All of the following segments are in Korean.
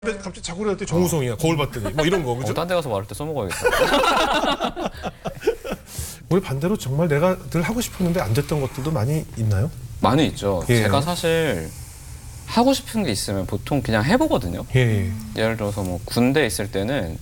근데 갑자기 자고 일어날 때 정우성이야. 거울 봤더니 뭐 이런 거 그죠? 딴 데 가서 말할 때 써먹어야겠다. 우리 반대로 정말 내가 늘 하고 싶었는데 안 됐던 것들도 많이 있나요? 많이 있죠. 예. 제가 사실 하고 싶은 게 있으면 보통 그냥 해보거든요. 예. 예를 들어서 뭐 군대에 있을 때는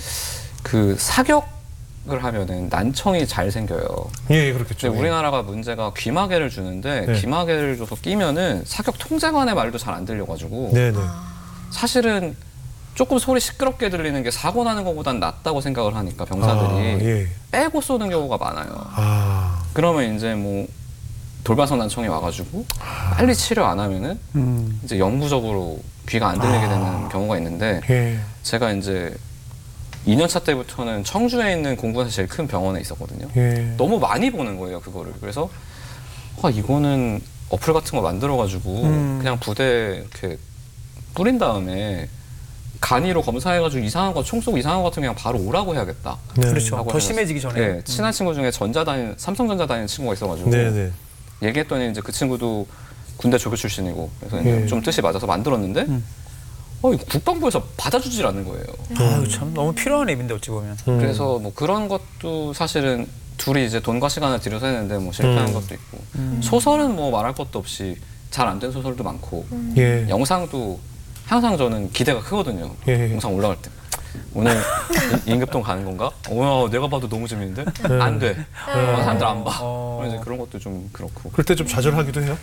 그 사격을 하면은 난청이 잘 생겨요. 예, 그렇겠죠. 근데 우리나라가 문제가 귀마개를 주는데 네. 귀마개를 줘서 끼면은 사격 통제관의 말도 잘 안 들려가지고 네네. 사실은 조금 소리 시끄럽게 들리는 게 사고 나는 것보단 낫다고 생각을 하니까 병사들이 예. 빼고 쏘는 경우가 많아요. 아. 그러면 이제 뭐 돌발성 난청이 와가지고 빨리 치료 안 하면은 이제 영구적으로 귀가 안 들리게 되는 경우가 있는데 예. 제가 이제 2년차 때부터는 청주에 있는 공군에서 제일 큰 병원에 있었거든요. 예. 너무 많이 보는 거예요, 그거를. 그래서 이거는 어플 같은 거 만들어가지고 그냥 부대에 이렇게 뿌린 다음에 간이로 검사해가지고 이상한 거, 총 쏘고 이상한 거 같으면 그냥 바로 오라고 해야겠다. 네. 그렇죠. 하고 더 해서 심해지기 전에. 네, 친한 친구 중에 삼성전자 다니는 친구가 있어가지고 네네. 얘기했더니 이제 그 친구도 군대 조교 출신이고 그래서 예. 이제 좀 뜻이 맞아서 만들었는데 이거 국방부에서 받아주질 않는 거예요. 아유, 참 너무 필요한 앱인데 어찌 보면. 그래서 뭐 그런 것도 사실은 둘이 이제 돈과 시간을 들여서 했는데 뭐 실패한 것도 있고 소설은 뭐 말할 것도 없이 잘 안 된 소설도 많고 예. 영상도 항상 저는 기대가 크거든요. 예. 영상 올라갈 때 오늘 임급동 가는 건가? 내가 봐도 너무 재밌는데 안 돼. 사람들 안 봐. 그래서 이제 그런 것도 좀 그렇고. 그럴 때 좀 좌절하기도 해요?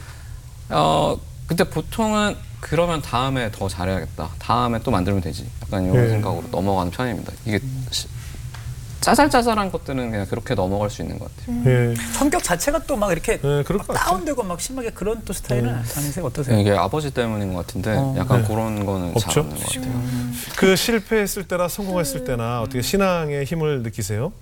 근데 보통은 그러면 다음에 더 잘해야겠다. 다음에 또 만들면 되지. 약간 이런 예. 생각으로 넘어가는 편입니다. 이게 짜잘짜잘한 것들은 그냥 그렇게 넘어갈 수 있는 것 같아요. 예. 성격 자체가 또 막 이렇게 예, 그럴 것 같아요. 다운되고 막 심하게 그런 또 스타일은 아니세요? 어떠세요? 이게 아버지 때문인 것 같은데 약간 네. 그런 거는 잘 없죠? 없는 것 같아요. 그 실패했을 때나 성공했을 때나 어떻게 신앙의 힘을 느끼세요?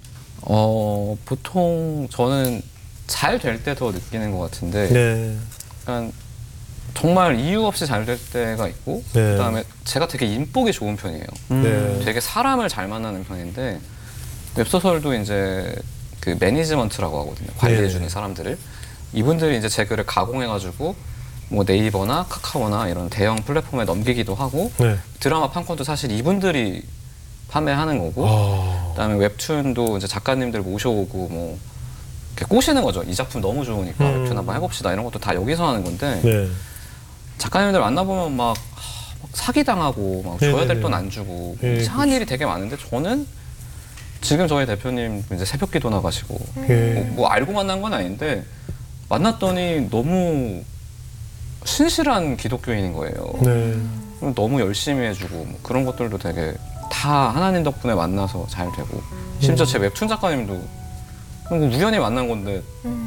보통 저는 잘 될 때 더 느끼는 것 같은데 네. 약간 정말 이유 없이 잘 될 때가 있고 네. 그다음에 제가 되게 인복이 좋은 편이에요. 네. 되게 사람을 잘 만나는 편인데 웹소설도 이제 그 매니지먼트라고 하거든요. 관리해주는 네. 사람들을. 이분들이 이제 제 글을 가공해가지고 뭐 네이버나 카카오나 이런 대형 플랫폼에 넘기기도 하고 네. 드라마 판권도 사실 이분들이 판매하는 거고 그다음에 웹툰도 이제 작가님들 모셔오고 뭐 이렇게 꼬시는 거죠. 이 작품 너무 좋으니까 웹툰 한번 해봅시다. 이런 것도 다 여기서 하는 건데 네. 작가님들 만나보면 막 사기당하고 막 줘야 될 돈 안 주고 네, 이상한 일이 되게 많은데 저는 지금 저희 대표님 이제 새벽기도 나가시고 예. 뭐 알고 만난 건 아닌데 만났더니 너무 신실한 기독교인인 거예요. 네. 너무 열심히 해주고 뭐 그런 것들도 되게 다 하나님 덕분에 만나서 잘 되고 심지어 제 웹툰 작가님도 우연히 만난 건데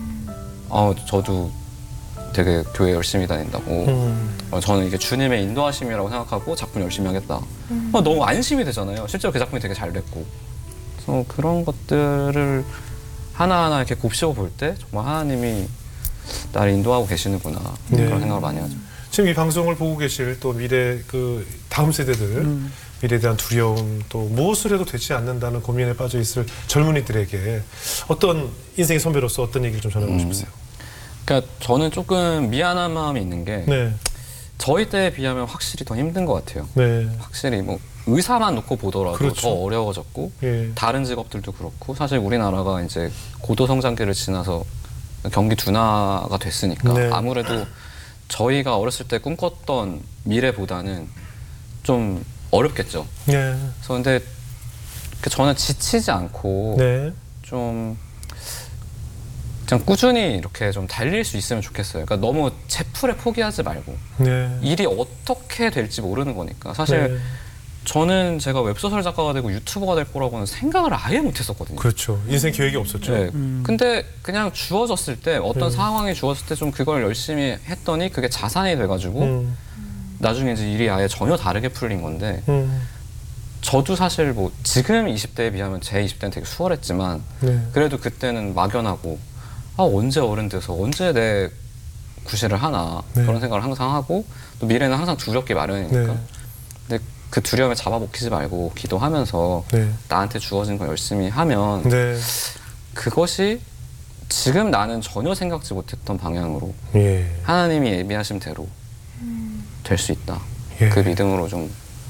저도 되게 교회 열심히 다닌다고 저는 이게 주님의 인도하심이라고 생각하고 작품 열심히 하겠다. 너무 안심이 되잖아요. 실제로 그 작품이 되게 잘 됐고 그래서 그런 것들을 하나하나 이렇게 곱씹어 볼 때 정말 하나님이 나를 인도하고 계시는구나 네. 그런 생각을 많이 하죠. 지금 이 방송을 보고 계실 또 미래 그 다음 세대들 미래에 대한 두려움 또 무엇을 해도 되지 않는다는 고민에 빠져 있을 젊은이들에게 어떤 인생의 선배로서 어떤 얘기를 좀 전하고 싶으세요? 그러니까 저는 조금 미안한 마음이 있는 게 네. 저희 때에 비하면 확실히 더 힘든 것 같아요. 네. 확실히 뭐 의사만 놓고 보더라도 그렇죠. 더 어려워졌고 예. 다른 직업들도 그렇고 사실 우리나라가 이제 고도 성장기를 지나서 경기 둔화가 됐으니까 네. 아무래도 저희가 어렸을 때 꿈꿨던 미래보다는 좀 어렵겠죠. 네. 그래서 근데 저는 지치지 않고 네. 좀 그냥 꾸준히 이렇게 좀 달릴 수 있으면 좋겠어요. 그러니까 너무 채플에 포기하지 말고 네. 일이 어떻게 될지 모르는 거니까 사실 네. 저는 제가 웹소설 작가가 되고 유튜버가 될 거라고는 생각을 아예 못했었거든요. 그렇죠. 인생 계획이 없었죠. 네. 근데 그냥 주어졌을 때 어떤 상황이 주어졌을 때 좀 그걸 열심히 했더니 그게 자산이 돼가지고 나중에 이제 일이 아예 전혀 다르게 풀린 건데 저도 사실 뭐 지금 20대에 비하면 제 20대는 되게 수월했지만 네. 그래도 그때는 막연하고 언제 어른 돼서 언제 내 구실을 하나 네. 그런 생각을 항상 하고 또 미래는 항상 두렵기 마련이니까 네. 근데 그 두려움에 잡아먹히지 말고 기도하면서 네. 나한테 주어진 걸 열심히 하면 네. 그것이 지금 나는 전혀 생각지 못했던 방향으로 예. 하나님이 예비하신 대로 될 수 있다. 예. 그 믿음으로 좀